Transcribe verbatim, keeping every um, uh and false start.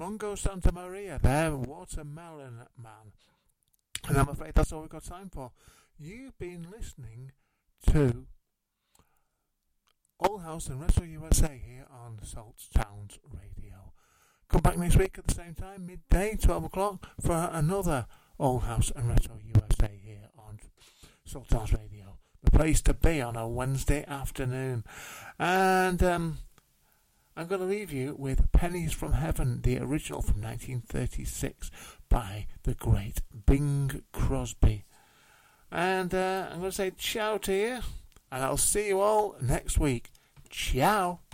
Mungo Santa Maria, their Watermelon Man. And I'm afraid that's all we've got time for. You've been listening to Old House and Retro U S A here on Salt Sounds Radio. Come back next week at the same time, midday, twelve o'clock, for another Old House and Retro U S A here on Salt Sounds Radio. The place to be on a Wednesday afternoon. And um, I'm going to leave you with Pennies from Heaven, the original from nineteen thirty-six by the great Bing Crosby. And uh, I'm going to say ciao to you, and I'll see you all next week. Ciao.